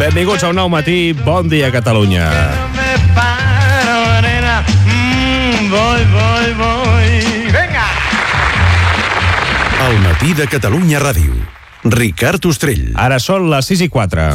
Benvinguts a un nou matí. Bon dia, Catalunya. Venga! El matí de Catalunya Ràdio. Ricard Ostrell. Ara són les 6:04.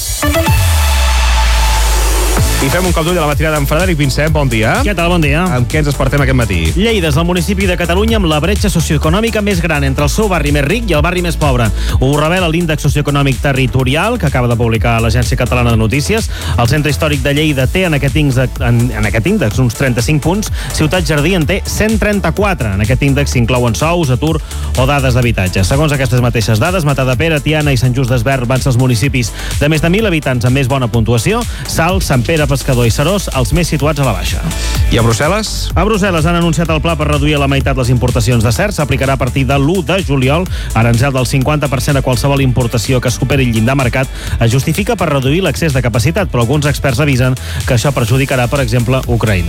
I fem un cop d'ull a la matinada amb Frederic Vincent. Bon dia. Què tal? Bon dia. Amb què ens despertem aquest matí? Lleida és el municipi de Catalunya amb la bretxa socioeconòmica més gran entre el seu barri més ric i el barri més pobre. Ho revela l'índex socioeconòmic territorial que acaba de publicar l'Agència Catalana de Notícies. El centre històric de Lleida té en aquest índex uns 35 punts. Ciutat Jardí en té 134. En aquest índex s'inclouen sous, atur o dades d'habitatge. Segons aquestes mateixes dades, Matadepera, Tiana i Sant Just Desvern van ser els municipis de més de 1.000 habitants amb més bona puntuació. Salt, Sant Pere, Pescador i Serós, els més situats a la baixa. I a Brussel·les? A Brussel·les han anunciat el pla per reduir a la meitat les importacions de cerç. S'aplicarà a partir de l'1 de juliol. Aranzel del 50% a qualsevol importació que superi el llindar marcat es justifica per reduir l'excés de capacitat, però alguns experts avisen que això perjudicarà, per exemple, Ucraïna.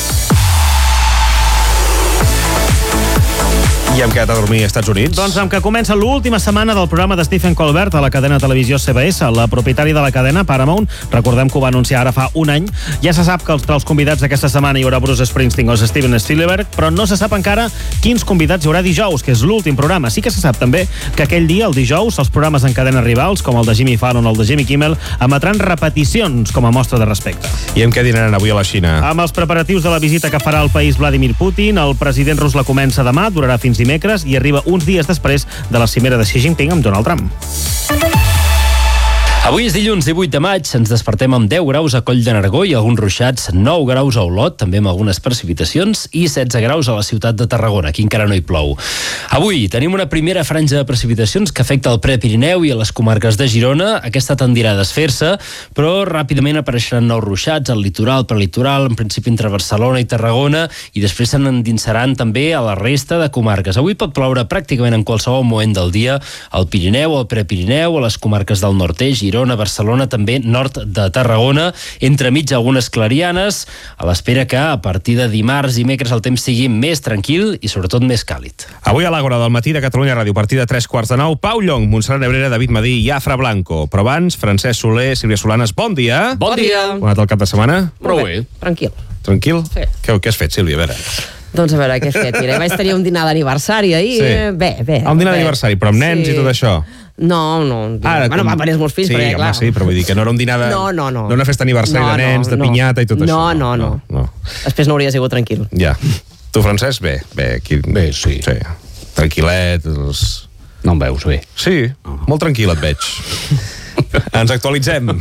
I hem quedat a dormir als Estats Units? Doncs amb que comença l'última setmana del programa de Stephen Colbert a la cadena televisió CBS. La propietària de la cadena, Paramount, recordem que ho va anunciar ara fa un any. Ja se sap que entre els convidats d'aquesta setmana hi haurà Bruce Springsteen o Steven Spielberg, però no se sap encara quins convidats hi haurà dijous, que és l'últim programa. Sí que se sap també que aquell dia, el dijous, els programes en cadena rivals, com el de Jimmy Fallon o el de Jimmy Kimmel, emetran repeticions com a mostra de respecte. I amb què dinaran avui a la Xina? Amb els preparatius de la visita que farà al país Vladimir Putin, el president rus la comença demà, durarà fins dimecres i arriba uns dies després de la cimera de Xi Jinping amb Donald Trump. Avui és dilluns 18 de maig, ens despertem amb 10 graus a Coll de Nargó i alguns ruixats, 9 graus a Olot, també amb algunes precipitacions, i 16 graus a la ciutat de Tarragona, aquí encara no hi plou. Avui tenim una primera franja de precipitacions que afecta el Prepirineu i a les comarques de Girona. Aquesta tendirà a desfer-se, però ràpidament apareixeran nous ruixats al litoral, prelitoral, en principi entre Barcelona i Tarragona, i després se n'endinsaran també a la resta de comarques. Avui pot ploure pràcticament en qualsevol moment del dia al Pirineu, al Prepirineu, a les comarques del nord-est, Girona, Barcelona, també nord de Tarragona, entremig algunes clarianes, a l'espera que a partir de dimarts i dimecres el temps sigui més tranquil i sobretot més càlid. Avui a l'Àgora del matí de Catalunya Ràdio, a partir de 3:45, Pau Llong, Montserrat Nebrera, David Madí i Afra Blanco. Però abans, Francesc Soler, Sílvia Solanes, bon dia. Bon dia. Com ha anat el cap de setmana? Prou bé. Tranquil. Tranquil? Sí. Què has fet, Sílvia? A veure. Doncs a veure, què he fet? Mira, vaig tenir un dinar d'aniversari ahir. Sí. Bé. Un dinar d'aniversari, però amb nens i tot això. No. Ara, bueno, van venir els meus fills, sí, perquè, clar... Sí, però vull dir que no era un dinar de... No. D'una festa aniversari de nens, de pinyata i tot això. No. Després no hauria sigut tranquil. Ja. Tu, Francesc, bé. Bé, sí. Tranquil·let. No em veus bé. Sí, molt tranquil et veig. Ens actualitzem.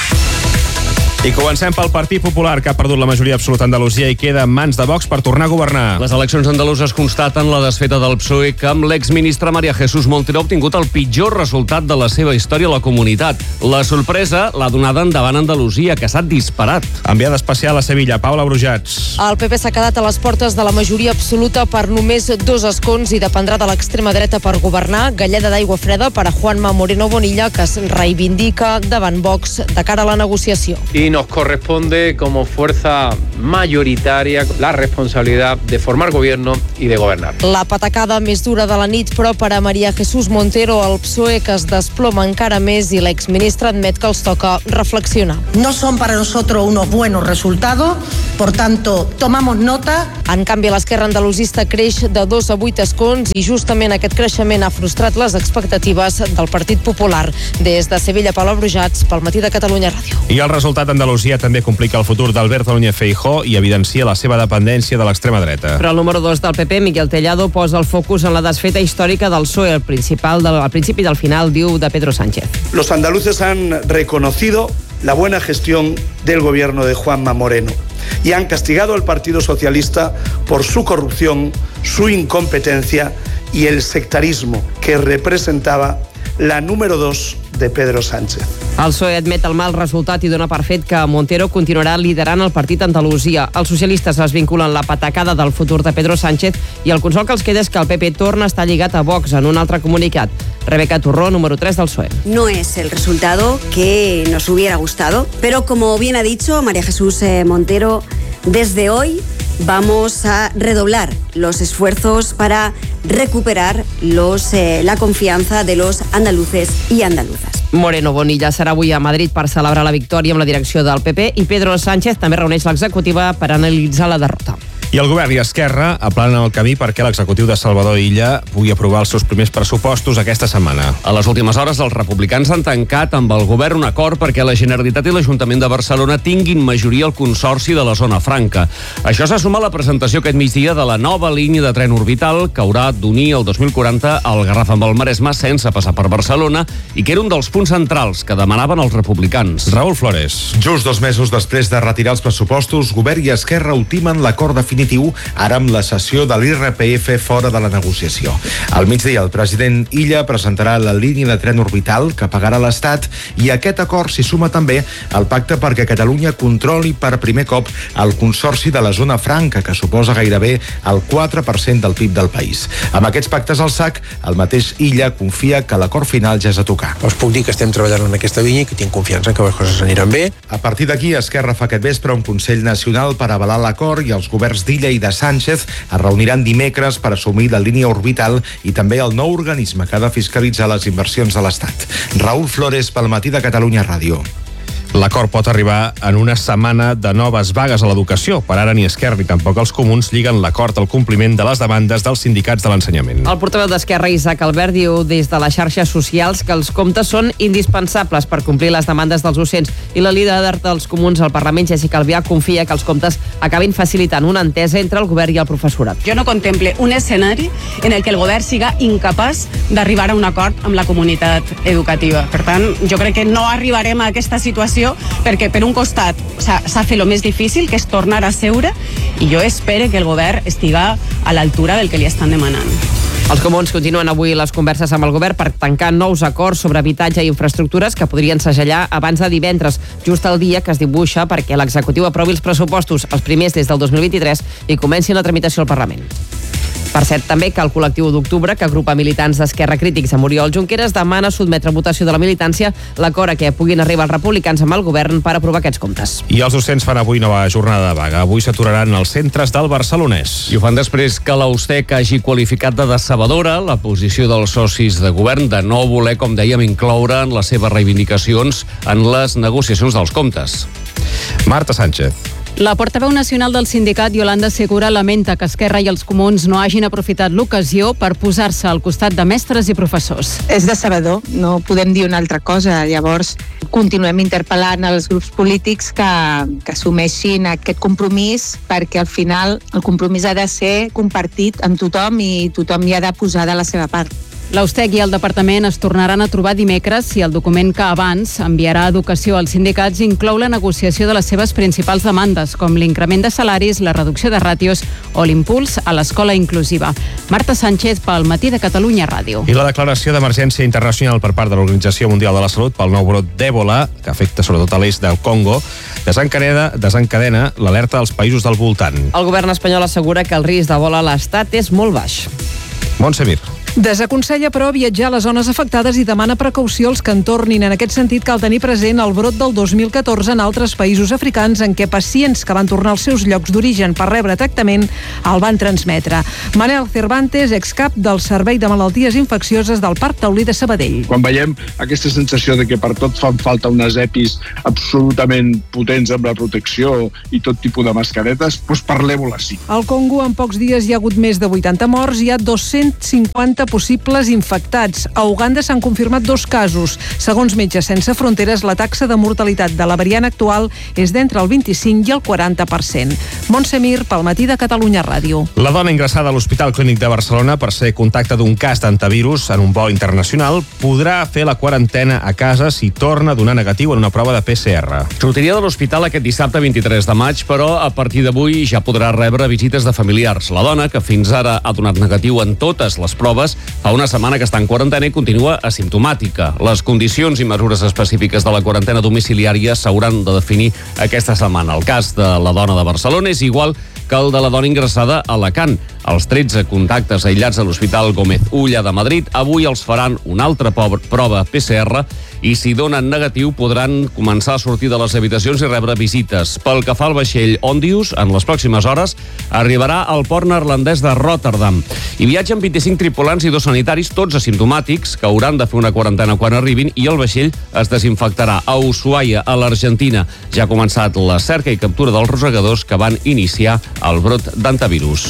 I comencem pel Partit Popular, que ha perdut la majoria absoluta a Andalusia i queda en mans de Vox per tornar a governar. Les eleccions andaluses constaten la desfeta del PSOE, que amb l'exministre María Jesús Montero ha obtingut el pitjor resultat de la seva història a la comunitat. La sorpresa l'ha donada endavant Andalusia, que s'ha disparat. Enviada especial a Sevilla, Paula Brujats. El PP s'ha quedat a les portes de la majoria absoluta per només 2 escons i dependrà de l'extrema dreta per governar. Galleda d'aigua freda per a Juanma Moreno Bonilla, que es reivindica davant Vox de cara a la negociació. Y nos corresponde como fuerza mayoritaria la responsabilidad de formar gobierno y de gobernar. La patacada més dura de la nit, però per a María Jesús Montero, el PSOE, que es desploma encara més, i l'exministre admet que els toca reflexionar. No son para nosotros unos buenos resultados, por tanto, tomamos nota. En canvi, l'esquerra andalusista creix de 2 a 8 escons i justament aquest creixement ha frustrat les expectatives del Partit Popular. Des de Sevilla, Paula Brujats, pel Matí de Catalunya Ràdio. I el resultat d'Andalusia també complica el futur d'Alberto Núñez Feijóo i evidencia la seva dependència de l'extrema dreta. Però el número 2 del PP, Miguel Tellado, posa el focus en la desfeta històrica del PSOE, al principi del final, diu, de Pedro Sánchez. Los andaluces han reconocido la buena gestión del gobierno de Juanma Moreno y han castigado al Partido Socialista por su corrupción, su incompetencia y el sectarismo que representaba la número 2 de Pedro Sánchez. El PSOE admet el mal resultat i dona per fet que Montero continuarà liderant el partit a Andalusia. Els socialistes es vinculen la patacada del futur de Pedro Sánchez i el consol que els queda és que el PP torna a estar lligat a Vox en un altre comunicat. Rebeca Turró, número 3 del PSOE. No es el resultado que nos hubiera gustado, pero como bien ha dicho María Jesús Montero, desde hoy vamos a redoblar los esfuerzos para recuperar la confianza de los andaluces y andaluzas. Moreno Bonilla serà avui a Madrid per celebrar la victòria amb la direcció del PP i Pedro Sánchez també reuneix l'executiva per analitzar la derrota. I el govern i Esquerra aplanen el camí perquè l'executiu de Salvador Illa pugui aprovar els seus primers pressupostos aquesta setmana. A les últimes hores, els republicans han tancat amb el govern un acord perquè la Generalitat i l'Ajuntament de Barcelona tinguin majoria al Consorci de la Zona Franca. Això se suma a la presentació aquest migdia de la nova línia de tren orbital que haurà d'unir el 2040 al Garraf amb el Maresme sense passar per Barcelona i que era un dels punts centrals que demanaven els republicans. Raúl Flores. Just 2 mesos després de retirar els pressupostos, govern i Esquerra ultimen l'acord definitiu ara amb la cessió de l'IRPF fora de la negociació. Al migdia, el president Illa presentarà la línia de tren orbital que pagarà l'Estat i a aquest acord s'hi suma també el pacte perquè Catalunya controli per primer cop el Consorci de la Zona Franca, que suposa gairebé el 4% del PIB del país. Amb aquests pactes al sac, el mateix Illa confia que l'acord final ja és a tocar. Us puc dir que estem treballant en aquesta línia i que tinc confiança que les coses aniran bé. A partir d'aquí, Esquerra fa aquest vespre un Consell Nacional per avalar l'acord i els governs d'Illa i de Sánchez es reuniran dimecres per assumir la línia orbital i també el nou organisme que ha de fiscalitzar les inversions de l'Estat. Raúl Flores, pel Matí de Catalunya Ràdio. L'acord pot arribar en una setmana de noves vagues a l'educació. Per ara ni Esquerra ni tampoc els comuns lliguen l'acord al compliment de les demandes dels sindicats de l'ensenyament. El portaveu d'Esquerra, Isaac Albert, diu des de les xarxes socials que els comptes són indispensables per complir les demandes dels docents i la líder dels comuns al Parlament, Jessica Albiach, confia que els comptes acabin facilitant una entesa entre el govern i el professorat. Jo no contemple un escenari en el que el govern siga incapaç d'arribar a un acord amb la comunitat educativa. Per tant, jo crec que no arribarem a aquesta situació perquè per un costat s'ha fet el més difícil, que és tornar a seure, i jo espero que el govern estiga a l'altura del que li estan demanant. Els comuns continuen avui les converses amb el govern per tancar nous acords sobre habitatge i infraestructures que podrien segellar abans de divendres, just el dia que es dibuixa perquè l'executiu aprovi els pressupostos, els primers des del 2023, i comenci la tramitació al Parlament. Per cert, també que el col·lectiu d'octubre, que agrupa militants d'Esquerra crítics amb Oriol Junqueras, demana sotmetre a votació de la militància l'acord a què puguin arribar els republicans amb el govern per aprovar aquests comptes. I els docents fan avui nova jornada de vaga. Avui s'aturaran als centres del Barcelonès. I ho fan després que l'Austec hagi qualificat de decebedora la posició dels socis de govern de no voler, com dèiem, incloure en les seves reivindicacions en les negociacions dels comptes. Marta Sánchez. La portaveu nacional del sindicat, Yolanda Segura, lamenta que Esquerra i els comuns no hagin aprofitat l'ocasió per posar-se al costat de mestres i professors. És decebedor, no podem dir una altra cosa. Llavors, continuem interpel·lant els grups polítics que assumeixin aquest compromís, perquè al final el compromís ha de ser compartit amb tothom i tothom hi ha de posar de la seva part. L'Austec i el departament es tornaran a trobar dimecres si el document que abans enviarà a Educació als sindicats inclou la negociació de les seves principals demandes, com l'increment de salaris, la reducció de ràtios o l'impuls a l'escola inclusiva. Marta Sánchez, pel Matí de Catalunya Ràdio. I la declaració d'emergència internacional per part de l'Organització Mundial de la Salut pel nou brot d'Èbola, que afecta sobretot a l'est del Congo, desencadena l'alerta als països del voltant. El govern espanyol assegura que el risc d'Èbola a l'estat és molt baix. Montse Mir. Desaconsella, però, viatjar a les zones afectades i demana precaució als que en tornin. En aquest sentit, cal tenir present el brot del 2014 en altres països africans en què pacients que van tornar als seus llocs d'origen per rebre tractament el van transmetre. Manel Cervantes, excap del Servei de Malalties Infeccioses del Parc Taulí de Sabadell. Quan veiem aquesta sensació de que per tot fan falta unes EPIs absolutament potents amb la protecció i tot tipus de mascaretes, doncs parlem-ho així. Al Congo, en pocs dies hi ha hagut més de 80 morts, hi ha 250 possibles infectats. A Uganda s'han confirmat 2 casos. Segons Metges Sense Fronteres, la taxa de mortalitat de la variant actual és d'entre el 25 i el 40%. Montse Mir, pel Matí de Catalunya Ràdio. La dona ingressada a l'Hospital Clínic de Barcelona per ser contacte d'un cas d'antivirus en un vol internacional podrà fer la quarantena a casa si torna a donar negatiu en una prova de PCR. Sortiria de l'hospital aquest dissabte 23 de maig, però a partir d'avui ja podrà rebre visites de familiars. La dona, que fins ara ha donat negatiu en totes les proves, fa una setmana que està en quarantena i continua asimptomàtica. Les condicions i mesures específiques de la quarantena domiciliària s'hauran de definir aquesta setmana. El cas de la dona de Barcelona és igual que el de la dona ingressada a Alacant. Els 13 contactes aïllats a l'Hospital Gómez Ulla de Madrid avui els faran una altra prova PCR i si donen negatiu podran començar a sortir de les habitacions i rebre visites. Pel que fa al vaixell Ondius, en les pròximes hores arribarà al port neerlandès de Rotterdam. Hi viatgen 25 tripulants i 2 sanitaris, tots asimptomàtics, que hauran de fer una quarantena quan arribin, i el vaixell es desinfectarà. A Ushuaia, a l'Argentina, ja ha començat la cerca i captura dels rosegadors que van iniciar el brot d'antivirus.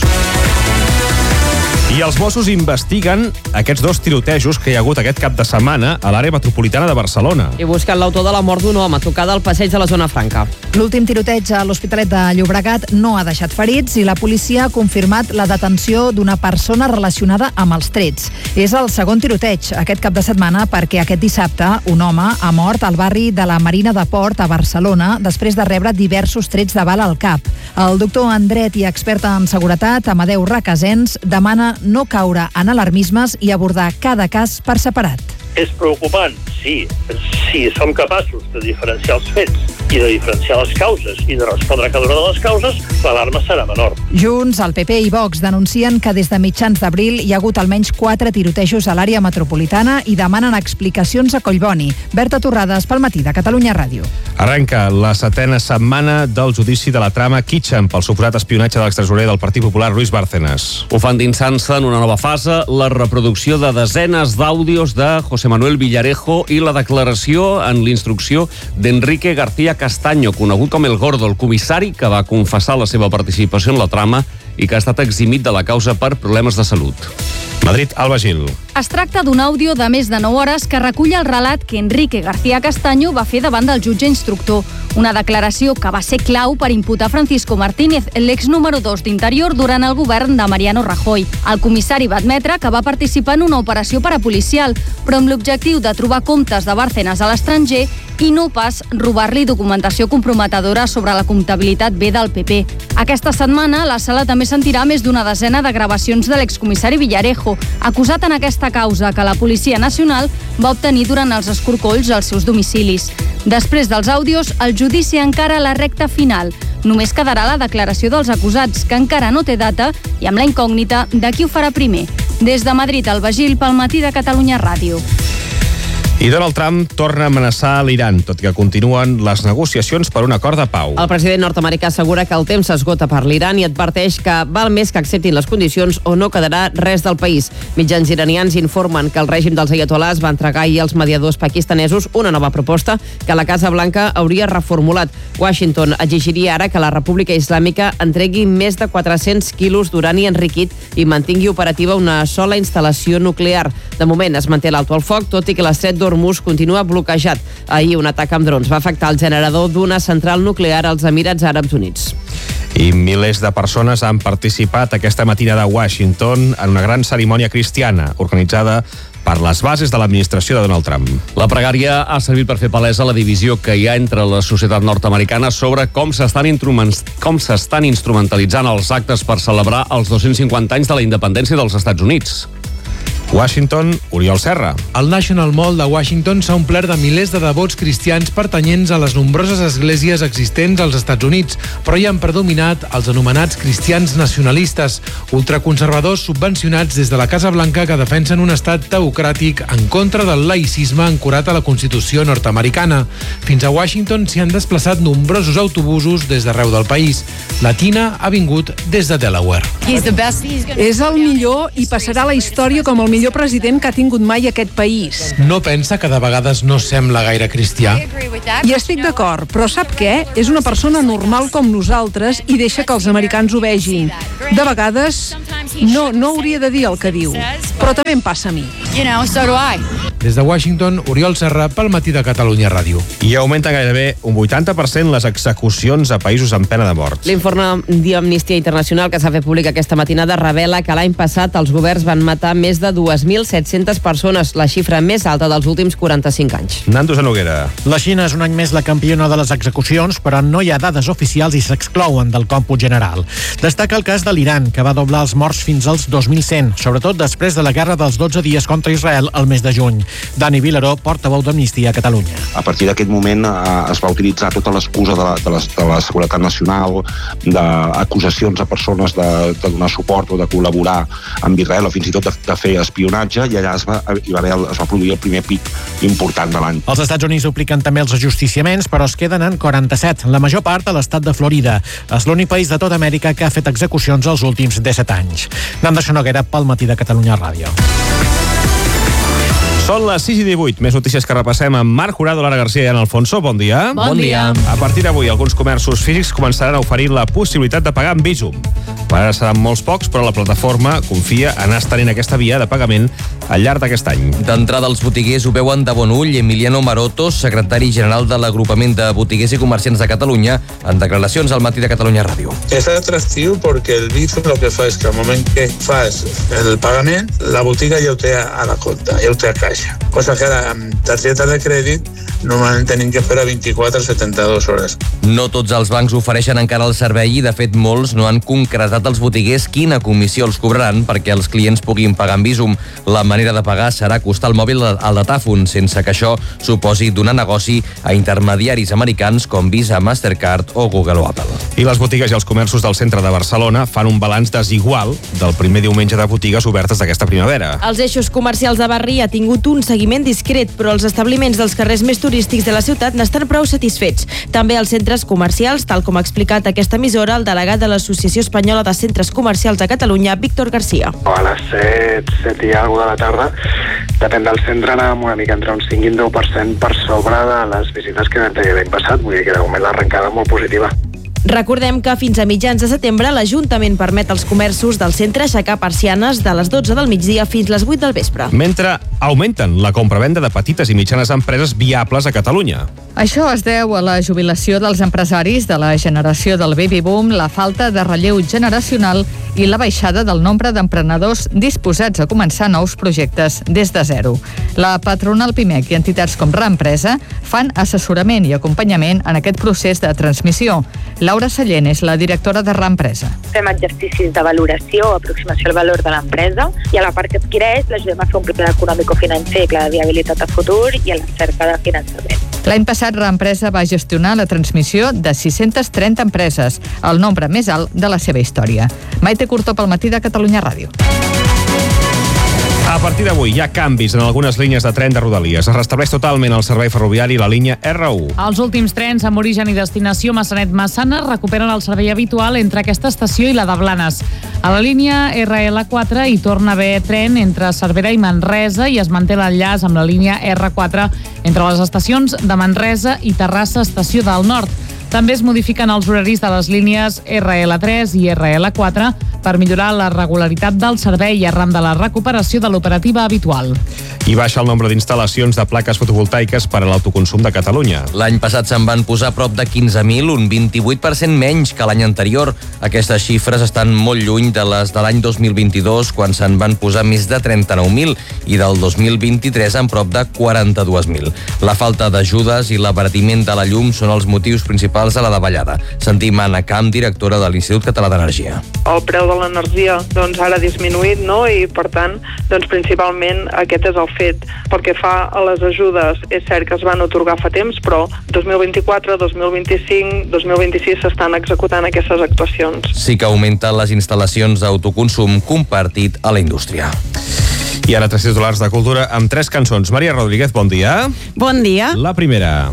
I els Mossos investiguen aquests 2 tirotejos que hi ha hagut aquest cap de setmana a l'àrea metropolitana de Barcelona. I busquen l'autor de la mort d'un home tocada al passeig de la Zona Franca. L'últim tiroteig a l'Hospitalet de Llobregat no ha deixat ferits i la policia ha confirmat la detenció d'una persona relacionada amb els trets. És el segon tiroteig aquest cap de setmana perquè aquest dissabte un home ha mort al barri de la Marina de Port a Barcelona després de rebre diversos trets de bala al cap. El doctor en dret i expert en seguretat, Amadeu Requesens, demana no caure en alarmismes i abordar cada cas per separat. És preocupant, sí. Si som capaços de diferenciar els fets i de diferenciar les causes i de respondre a cada una de les causes, l'alarma serà menor. Junts, el PP i Vox denuncien que des de mitjans d'abril hi ha hagut almenys 4 tirotejos a l'àrea metropolitana i demanen explicacions a Collboni. Berta Torrades, pel Matí de Catalunya Ràdio. Arrenca la 7ª setmana del judici de la trama Kitchen pel suposat espionatge de l'extresorer del Partit Popular, Luis Bárcenas. Ho fan dinsant-se en una nova fase, la reproducció de desenes d'àudios de José Manuel Villarejo i la declaració en l'instrucció d'Enrique García Castaño, conegut com El Gordo, el comissari que va confessar la seva participació en la trama i que ha estat eximit de la causa per problemes de salut. Madrid, Alba Gil. Es tracta d'un àudio de més de 9 hores que recull el relat que Enrique García Castaño va fer davant del jutge instructor. Una declaració que va ser clau per imputar Francisco Martínez, l'ex número 2 d'Interior durant el govern de Mariano Rajoy. El comissari va admetre que va participar en una operació parapolicial, però amb l'objectiu de trobar comptes de Bárcenas a l'estranger i no pas robar-li documentació comprometedora sobre la comptabilitat B del PP. Aquesta setmana, la sala també sentirà més d'una desena de gravacions de l'excomissari Villarejo, acusat en aquesta causa que la Policia Nacional va obtenir durant els escorcolls als seus domicilis. Després dels àudios, el judici encara a la recta final. Només quedarà la declaració dels acusats, que encara no té data, i amb la incògnita de qui ho farà primer. Des de Madrid, Alba Gil, pel Matí de Catalunya Ràdio. I Donald Trump torna a amenaçar l'Iran, tot i que continuen les negociacions per un acord de pau. El president nord-americà assegura que el temps s'esgota per l'Iran i adverteix que val més que acceptin les condicions o no quedarà res del país. Mitjans iranians informen que el règim dels ayatolás va entregar ahir als mediadors pakistanesos una nova proposta que la Casa Blanca hauria reformulat. Washington exigiria ara que la República Islàmica entregui més de 400 quilos d'urani enriquit i mantingui operativa una sola instal·lació nuclear. De moment es manté l'alto al foc, tot i que l'estret d'Hormuz continua bloquejat. Ahir un atac amb drons va afectar el generador d'una central nuclear als Emirats Àrabs Units. I milers de persones han participat aquesta matinada a Washington en una gran cerimònia cristiana organitzada per les bases de l'administració de Donald Trump. La pregària ha servit per fer palesa la divisió que hi ha entre la societat nord-americana sobre com s'estan instrumentalitzant els actes per celebrar els 250 anys de la independència dels Estats Units. Washington, Oriol Serra. El National Mall de Washington s'ha omplert de milers de devots cristians pertanyents a les nombroses esglésies existents als Estats Units, però hi han predominat els anomenats cristians nacionalistes, ultraconservadors subvencionats des de la Casa Blanca que defensen un estat teocràtic en contra del laïcisme ancorat a la Constitució nord-americana. Fins a Washington s'hi han desplaçat nombrosos autobusos des d'arreu del país. La Tina ha vingut des de Delaware. És el millor i passarà a la història com el millor president que ha tingut mai aquest país. No pensa que de vegades no sembla gaire cristià? I estic d'acord, però sap què? És una persona normal com nosaltres i deixa que els americans ho vegin. De vegades no hauria de dir el que diu, però també em passa a mi. Des de Washington, Oriol Serra, pel Matí de Catalunya Ràdio. I augmenta gairebé un 80% les execucions a països amb pena de mort. L'informe d'Amnistia Internacional que s'ha fet públic aquesta matinada revela que l'any passat els governs van matar més de 2.700 persones, la xifra més alta dels últims 45 anys. Nando Sanoguera. La Xina és un any més la campiona de les execucions, però no hi ha dades oficials i s'exclouen del còmput general. Destaca el cas del l'Iran, que va doblar els morts fins als 2.100, sobretot després de la guerra dels 12 dies contra Israel el mes de juny. Dani Vilaró, portaveu d'Amnistia a Catalunya. A partir d'aquest moment es va utilitzar tota l'excusa de la seguretat nacional, d'acusacions a persones de donar suport o de col·laborar amb Israel o fins i tot de fer espionatge, i allà es va produir el primer pic important de l'any. Els Estats Units dupliquen també els ajusticiaments, però es queden en 47, la major part a l'estat de Florida. És l'únic país de tota Amèrica que ha fet execucions els últims 17 anys. Nanda Xonoguera, pel Matí de Catalunya Ràdio. Són les 6:18. Més notícies que repassem amb Marc Jurado, Lara Garcia i Ana Alfonso. Bon dia. Bon dia. A partir d'avui, alguns comerços físics començaran a oferir la possibilitat de pagar amb Bizum. Per ara seran molts pocs, però la plataforma confia en anar estenent aquesta via de pagament al llarg d'aquest any. D'entrada, els botiguers ho veuen de bon ull. Emiliano Maroto, secretari general de l'Agrupament de Botiguers i Comerciants de Catalunya, en declaracions al Matí de Catalunya Ràdio. És atractiu perquè el Bizum el que fa és que al moment que fas el pagament, la botiga ja ho té a la compta, ja ho té a caixa. Cosa que ara amb targeta de crèdit normalment tenim que fer a 24 a 72 hores. No tots els bancs ofereixen encara el servei i, de fet, molts no han concretat als botiguers quina comissió els cobraran perquè els clients puguin pagar amb Bizum. La manera de pagar serà acostar el mòbil al datàfon, sense que això suposi donar negoci a intermediaris americans com Visa, Mastercard o Google o Apple. I les botigues i els comerços del centre de Barcelona fan un balanç desigual del primer diumenge de botigues obertes d'aquesta primavera. Els eixos comercials de Barri ha tingut un seguiment discret, però els establiments dels carrers més turístics de la ciutat n'estan prou satisfets. També els centres comercials, tal com ha explicat aquesta emissora el delegat de l'Associació Espanyola de Centres Comercials de Catalunya, Víctor García. A les 7 i alguna de la tarda, depèn del centre, anàvem una mica entre un 5 i un 10% per sobre de les visites que vam tenir l'any passat, vull dir que de moment l'arrencada molt positiva. Recordem que fins a mitjans de setembre l'Ajuntament permet als comerços del centre aixecar persianes de les 12 del migdia fins les 8 del vespre. Mentre augmenten la compra-venda de petites i mitjanes empreses viables a Catalunya. Això es deu a la jubilació dels empresaris de la generació del baby boom, la falta de relleu generacional i la baixada del nombre d'emprenedors disposats a començar nous projectes des de zero. La patronal PIMEC i entitats com Reempresa fan assessorament i acompanyament en aquest procés de transmissió. Laura Sallent és la directora de Reempresa. Fem exercicis de valoració, aproximació al valor de l'empresa, i a la part que adquireix l'ajudem a fer un pla econòmico-financer, pla de viabilitat a futur i a la cerca de finançament. L'any passat Reempresa va gestionar la transmissió de 630 empreses, el nombre més alt de la seva història. Maite Curtó pel Matí de Catalunya Ràdio. A partir d'avui hi ha canvis en algunes línies de tren de Rodalies. Es restableix totalment el servei ferroviari i la línia R1. Els últims trens amb origen i destinació Massanet-Massana recuperen el servei habitual entre aquesta estació i la de Blanes. A la línia RL4 hi torna a haver tren entre Cervera i Manresa i es manté l'enllaç amb la línia R4 entre les estacions de Manresa i Terrassa, estació del Nord. També es modifiquen els horaris de les línies RL3 i RL4 per millorar la regularitat del servei arran de la recuperació de l'operativa habitual. I baixa el nombre d'instal·lacions de plaques fotovoltaiques per a l'autoconsum de Catalunya. L'any passat se'n van posar prop de 15.000, un 28% menys que l'any anterior. Aquestes xifres estan molt lluny de les de l'any 2022, quan se'n van posar més de 39.000, i del 2023 en prop de 42.000. La falta d'ajudes i l'abaratiment de la llum són els motius principals de la davallada. Sentim Anna Camp, directora de l'Institut Català d'Energia. El preu de l'energia ara ha disminuït, no? I per tant, principalment aquest és el fet. Pel que fa a les ajudes, és cert que es van atorgar fa temps, però 2024, 2025, 2026 s'estan executant aquestes actuacions. Sí que augmenten les instal·lacions d'autoconsum compartit a la indústria. I ara 3 titulars de cultura amb 3 cançons. Maria Rodríguez, bon dia. Bon dia. La primera.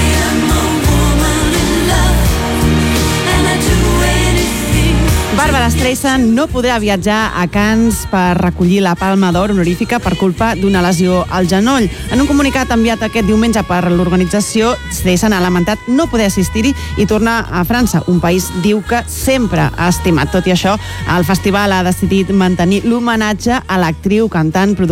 Barbara Streisand no podrà viatjar a Cannes per recollir la Palma d'Or honorífica per culpa d'una lesió al genoll. En un comunicat enviat aquest diumenge per l'organització, Streisand ha lamentat no poder assistir-hi i tornar a França, un país, diu, que sempre ha estimat. Tot i això, el festival ha decidit mantenir l'homenatge a l'actriu, cantant,